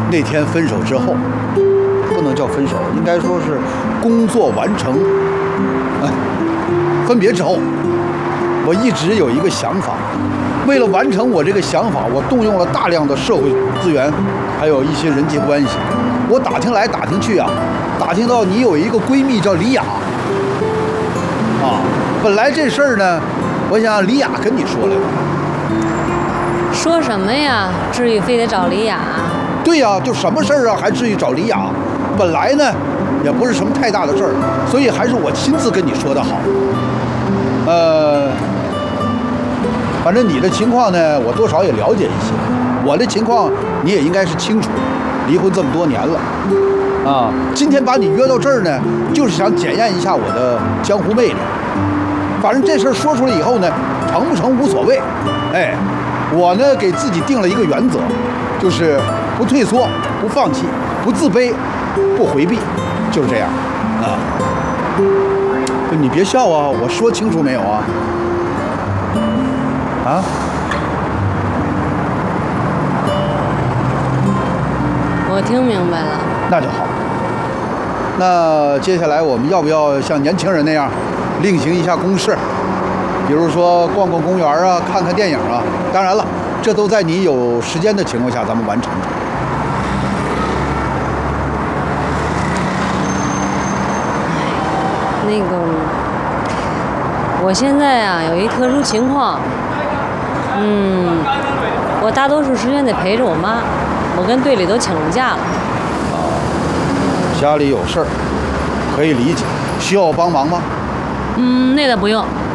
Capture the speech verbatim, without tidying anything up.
那天分手之后，不能叫分手，应该说是工作完成，哎，分别之后，我一直有一个想法，为了完成我这个想法，我动用了大量的社会资源，还有一些人际关系。我打听来打听去啊，打听到你有一个闺蜜叫李雅，啊，本来这事儿呢，我想李雅跟你说来的。 说什么呀？至于非得找李雅？ 对呀、啊，就什么事儿啊，还至于找李雅？本来呢，也不是什么太大的事儿，所以还是我亲自跟你说的好。呃，反正你的情况呢，我多少也了解一些。我的情况你也应该是清楚，离婚这么多年了，啊，今天把你约到这儿呢，就是想检验一下我的江湖魅力。反正这事儿说出来以后呢，成不成无所谓。哎，我呢给自己定了一个原则，就是不退缩，不放弃，不自卑，不回避，就是这样啊。你别笑啊，我说清楚没有啊？啊？ 我听明白了。 那就好。那接下来我们要不要像年轻人那样，另行一下公事？比如说逛逛公园啊，看看电影啊。当然了，这都在你有时间的情况下，咱们完成。 那个，我现在啊有一特殊情况，嗯，我大多数时间得陪着我妈，我跟队里都请了假了。 啊，家里有事儿，可以理解。需要我帮忙吗？ 嗯，那倒不用。